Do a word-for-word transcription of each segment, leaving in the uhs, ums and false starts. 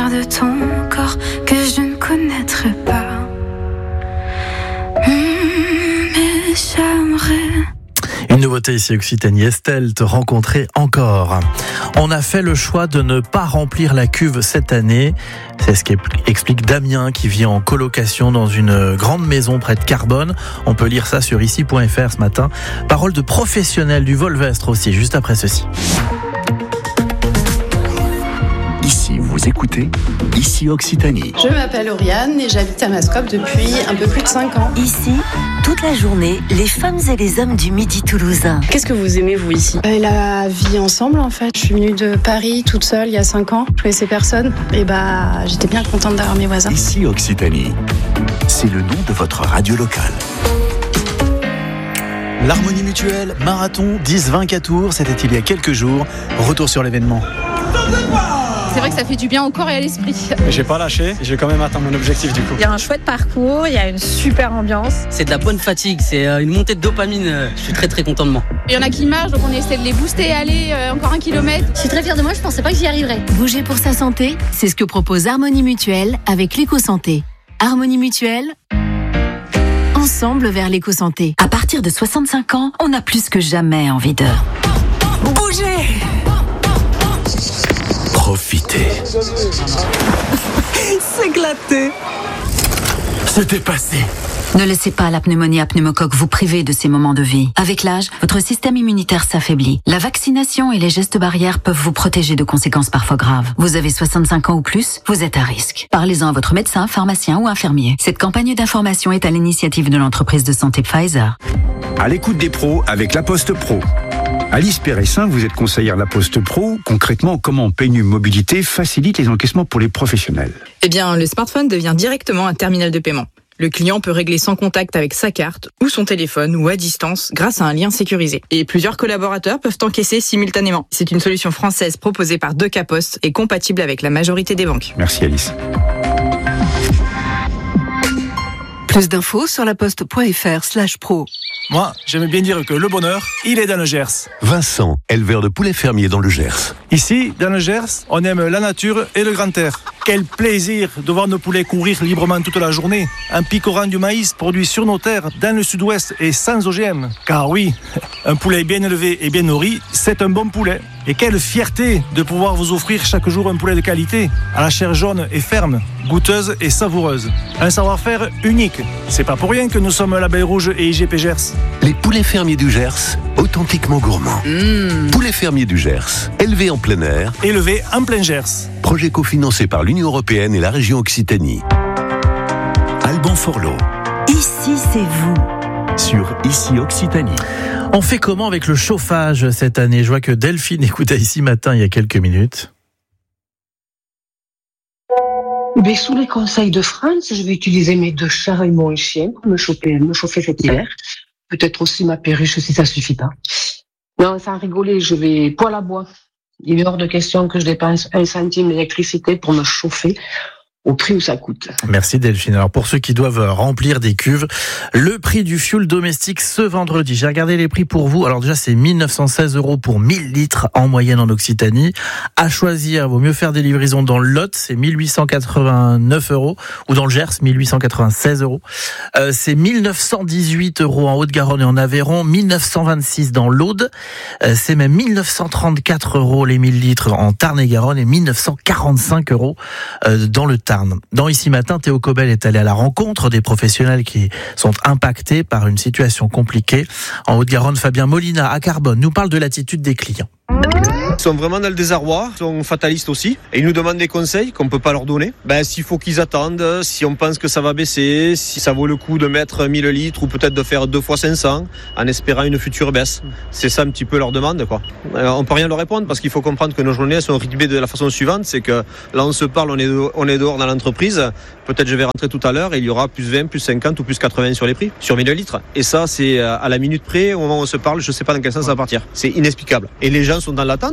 mystère de ton corps que je ne connaîtrai pas. Mmh, mais j'aimerais. Une nouveauté ici Occitanie, Estelle, te rencontrer encore. On a fait le choix de ne pas remplir la cuve cette année. C'est ce qu'explique Damien qui vit en colocation dans une grande maison près de Carbone. On peut lire ça sur ici point f r ce matin. Parole de professionnel du Volvestre aussi, juste après ceci. Ici, vous écoutez Ici Occitanie. Je m'appelle Oriane et j'habite à Mascope depuis un peu plus de cinq ans. Ici, toute la journée, les femmes et les hommes du Midi toulousain. Qu'est-ce que vous aimez, vous, ici ? euh, La vie ensemble, en fait. Je suis venue de Paris toute seule il y a cinq ans. Je connaissais personne. Et bah, j'étais bien contente d'avoir mes voisins. Ici Occitanie, c'est le nom de votre radio locale. L'Harmonie Mutuelle, marathon dix vingt-quatre tours, c'était il y a quelques jours. Retour sur l'événement. C'est vrai que ça fait du bien au corps et à l'esprit. Mais j'ai pas lâché, j'ai quand même atteint mon objectif du coup. Il y a un chouette parcours, il y a une super ambiance. C'est de la bonne fatigue, c'est une montée de dopamine, je suis très très content de moi. Il y en a qui marchent, donc on essaie de les booster, aller euh, encore un kilomètre. Je suis très fière de moi, je pensais pas que j'y arriverais. Bouger pour sa santé, c'est ce que propose Harmonie Mutuelle avec l'éco-santé. Harmonie Mutuelle, ensemble vers l'éco-santé. À partir de soixante-cinq ans, on a plus que jamais envie de bouger. Profitez. S'éclater. Se dépasser. Ne laissez pas la pneumonie à pneumocoque vous priver de ces moments de vie. Avec l'âge, votre système immunitaire s'affaiblit. La vaccination et les gestes barrières peuvent vous protéger de conséquences parfois graves. Vous avez soixante-cinq ans ou plus, vous êtes à risque. Parlez-en à votre médecin, pharmacien ou infirmier. Cette campagne d'information est à l'initiative de l'entreprise de santé Pfizer. À l'écoute des pros avec La Poste Pro. Alice Péressin, vous êtes conseillère La Poste Pro. Concrètement, comment P N U Mobilité facilite les encaissements pour les professionnels ? Eh bien, le smartphone devient directement un terminal de paiement. Le client peut régler sans contact avec sa carte ou son téléphone ou à distance grâce à un lien sécurisé. Et plusieurs collaborateurs peuvent encaisser simultanément. C'est une solution française proposée par Deca Post et compatible avec la majorité des banques. Merci Alice. Plus d'infos sur laposte.fr slash pro. Moi, j'aime bien dire que le bonheur, il est dans le Gers. Vincent, éleveur de poulets fermiers dans le Gers. Ici, dans le Gers, on aime la nature et le grand air. Quel plaisir de voir nos poulets courir librement toute la journée, en picorant du maïs produit sur nos terres, dans le sud-ouest et sans O G M. Car oui, un poulet bien élevé et bien nourri, c'est un bon poulet. Et quelle fierté de pouvoir vous offrir chaque jour un poulet de qualité, à la chair jaune et ferme, goûteuse et savoureuse. Un savoir-faire unique. C'est pas pour rien que nous sommes Label Rouge et I G P Gers. Les poulets fermiers du Gers, authentiquement gourmands. Mmh. Poulets fermiers du Gers, élevés en plein air. Élevés en plein Gers. Projet cofinancé par l'Union Européenne et la région Occitanie. Alban Forlot. Ici, c'est vous. Sur Ici Occitanie. On fait comment avec le chauffage cette année ? Je vois que Delphine écoutait Ici Matin il y a quelques minutes. Mais sous les conseils de France, je vais utiliser mes deux chats et mon chien pour me chauffer, me chauffer cet hiver. Peut-être aussi ma perruche si ça suffit pas. Non, sans rigoler, je vais poêle à bois. Il est hors de question que je dépense un centime d'électricité pour me chauffer au prix où ça coûte. Merci Delphine. Alors pour ceux qui doivent remplir des cuves, le prix du fioul domestique ce vendredi. J'ai regardé les prix pour vous. Alors déjà c'est mille neuf cent seize euros pour mille litres en moyenne en Occitanie. À choisir, vaut mieux faire des livraisons dans le Lot, c'est mille huit cent quatre-vingt-neuf euros, ou dans le Gers, mille huit cent quatre-vingt-seize euros. Euh, c'est mille neuf cent dix-huit euros en Haute-Garonne et en Aveyron, mille neuf cent vingt-six dans l'Aude. Euh, c'est même mille neuf cent trente-quatre euros les mille litres en Tarn-et-Garonne et mille neuf cent quarante-cinq euros euh, dans le Tarn. Dans Ici Matin, Théo Cobel est allé à la rencontre des professionnels qui sont impactés par une situation compliquée. En Haute-Garonne, Fabien Molina, à Carbone, nous parle de l'attitude des clients. Ils sont vraiment dans le désarroi, ils sont fatalistes aussi. Et ils nous demandent des conseils qu'on ne peut pas leur donner. Ben, s'il faut qu'ils attendent, si on pense que ça va baisser, si ça vaut le coup de mettre mille litres ou peut-être de faire deux fois cinq cents en espérant une future baisse. C'est ça un petit peu leur demande, quoi. Alors, on peut rien leur répondre parce qu'il faut comprendre que nos journées sont rythmées de la façon suivante. C'est que là, on se parle, on est, on est dehors dans l'entreprise. Peut-être je vais rentrer tout à l'heure et il y aura plus vingt, plus cinquante ou plus quatre-vingts sur les prix, sur mille litres. Et ça, c'est à la minute près, au moment où on se parle, je ne sais pas dans quel sens ça va partir. C'est inexplicable. Et les gens sont dans l'attente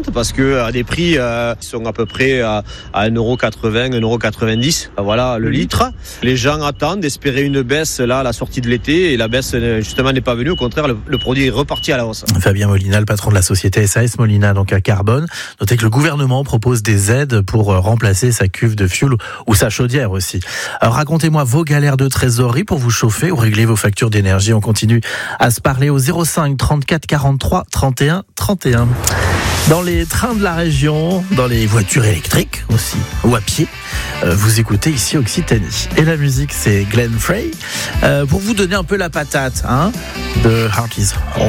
litre parce que à des prix euh, qui sont à peu près à, à un euro quatre-vingts, un euro quatre-vingt-dix. Voilà le litre. Les gens attendent d'espérer une baisse là à la sortie de l'été et la baisse justement n'est pas venue. Au contraire, le, le produit est reparti à la hausse. Fabien Molina, le patron de la société S A S Molina, donc à Carbone. Notez que le gouvernement propose des aides pour remplacer sa cuve de fioul ou sa chaudière aussi. Alors racontez-moi vos galères de trésorerie pour vous chauffer ou régler vos factures d'énergie. On continue à se parler au zéro cinq trente-quatre quarante-trois trente et un trente et un. Dans les trains de la région, dans les voitures électriques aussi, ou à pied, euh, vous écoutez ici Occitanie. Et la musique, c'est Glenn Frey. Euh, pour vous donner un peu la patate, hein, de Heart Is Home.